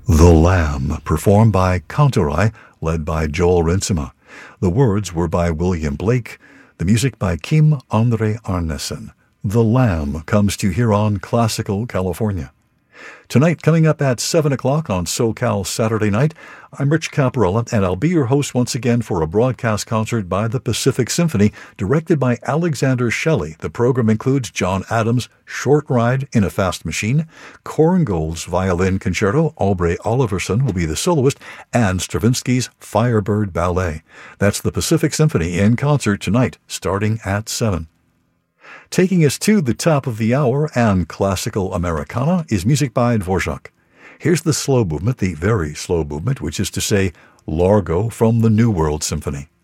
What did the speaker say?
The Lamb, performed by Kantorai, led by Joel Rinsema. The words were by William Blake, the music by Kim Andre Arnesen. The Lamb comes to you here on Classical California. Tonight, coming up at 7 o'clock on SoCal Saturday Night, I'm Rich Caparella, and I'll be your host once again for a broadcast concert by the Pacific Symphony, directed by Alexander Shelley. The program includes John Adams' Short Ride in a Fast Machine, Korngold's Violin Concerto, Aubrey Oliverson will be the soloist, and Stravinsky's Firebird Ballet. That's the Pacific Symphony in concert tonight, starting at 7. Taking us to the top of the hour and classical Americana is music by Dvorak. Here's the slow movement, the very slow movement, which is to say Largo from the New World Symphony.